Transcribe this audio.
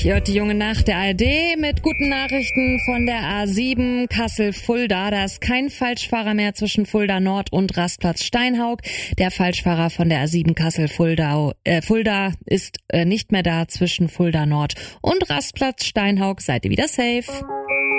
Hier hört die junge Nacht der ARD mit guten Nachrichten von der A7 Kassel-Fulda. Da ist kein Falschfahrer mehr zwischen Fulda Nord und Rastplatz Steinhaug. Der Falschfahrer von der A7 Kassel-Fulda ist nicht mehr da zwischen Fulda Nord und Rastplatz Steinhaug. Seid ihr wieder safe?